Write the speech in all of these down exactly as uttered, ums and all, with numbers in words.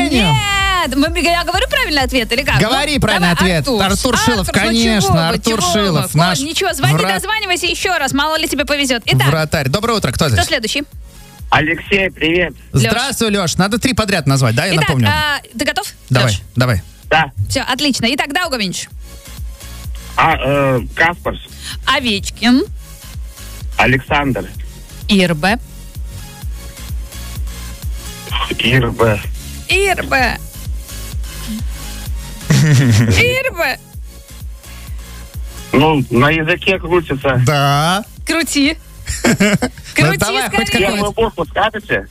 сожалению. Нет, мы, я говорю правильный ответ или как? Говори Ну, правильный давай, ответ. Артур, Артур Шилов, Артур, ну конечно, чего вы, Артур чего Шилов, вы? наш О, ничего, звони, врат- дозванивайся еще раз, мало ли тебе повезет. Итак, Вратарь. Доброе утро, кто кто здесь? следующий? Алексей, привет. Здравствуй, Леш. Надо три подряд назвать, да, я Итак, напомню. а, ты готов? Давай, Лёш? давай. Да. Все, отлично. Итак, Даугавинч. А, э, Каспарс. Овечкин. Александр. Ирбе. Ирбе. Ирбе. Ирбе. Ну, на языке крутится. Да. Крути. Ну, Крути давай, хоть скорее. Первую букву скажете?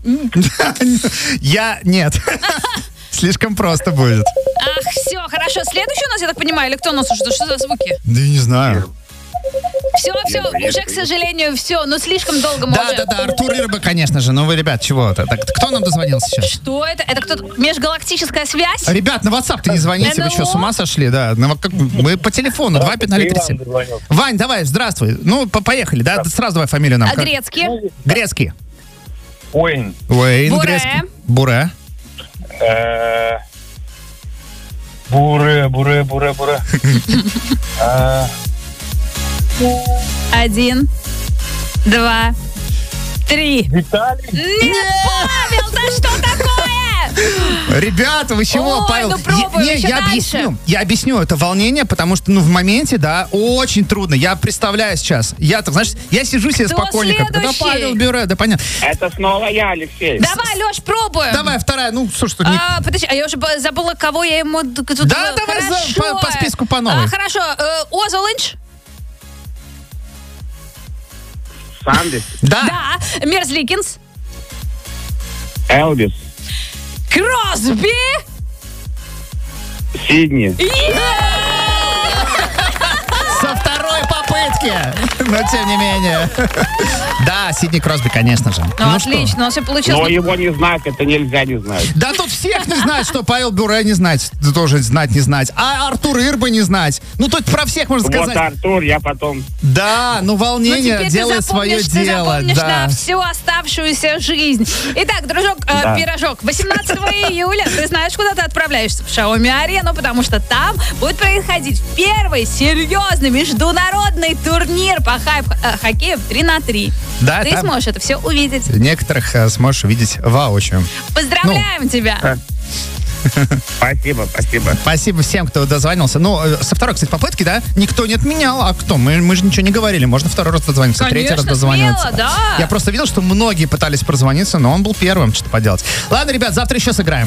Я... Нет. Слишком просто будет. Ах, все, хорошо. Следующий у нас, я так понимаю, или кто у нас уже? Что за звуки? Да я не знаю. Все, все, уже, к сожалению, все. Ну, слишком долго мы Да, уже... да, да, Артур Ирба, конечно же. Ну вы, ребят, чего это? Так, кто нам дозвонился сейчас? Что это? Это кто-то... Межгалактическая связь? Ребят, на WhatsApp-то не звоните, вы эн эл о? что, с ума сошли? Да, на- как- мы по телефону, два пять ноль три семь. Вань, давай, здравствуй. Ну, по- поехали, да? Сразу давай фамилию нам. А Как- грецкий? Грецкий. Уэйн. Уэйн Буре. Грецкий. Буре. Э, Буре, буре, буре, буре. Э, Один, два, три. Виталий. Нет, Павел, да что такое? Ребята, вы чего, Ой, Павел? ну пробуем, Я- не, еще я дальше. объясню. Я объясню это волнение, потому что, ну, в моменте, да, очень трудно. Я представляю сейчас. Я, так, знаешь, я сижу себе Кто спокойненько. Да, следующий? Павел Бюре, да, понятно. Это снова я, Алексей. Давай, Леш, пробуем. Давай, вторая, ну, слушай, тут не... А, подожди, а я уже б- забыла, кого я ему... д- тут- Да, давай за- Хорошо. по- по списку по новой. А, хорошо. Э, Озолынч? Сандис. Да. Да. Мерзликинс? Элвис. Кросби? Сидни. Со второй попытки. Но тем не менее. Да, Сидни Кросби, конечно же. Ну, что? отлично, у нас все получилось. Но его не знать, это нельзя не знать. Да тут всех не знать, что Павел Бюре не знать. Тоже знать не знать. А Артур Ирба не знать. Ну тут про всех можно Вот сказать. Артур, я потом... Да, ну Ну, волнение теперь делает ты свое запомнишь, ты дело. запомнишь Да. на всю оставшуюся жизнь. Итак, дружок, э, Да. пирожок, восемнадцатого июля ты знаешь, куда ты отправляешься? В Xiaomi-арену, потому что там будет происходить первый серьезный международный турнир по хайп-хоккею в три на три. Да, Ты там сможешь это все увидеть. некоторых э, сможешь увидеть воочию. Поздравляем Ну. тебя. Спасибо, спасибо. Спасибо всем, кто дозвонился. Ну, э, со второй, кстати, попытки, да, никто не отменял. А кто? Мы, мы же ничего не говорили. Можно второй раз дозвониться, третий раз Конечно, дозвониться. смело, да. Я просто видел, что многие пытались прозвониться, но он был первым, что поделать. Ладно, ребят, завтра еще сыграем.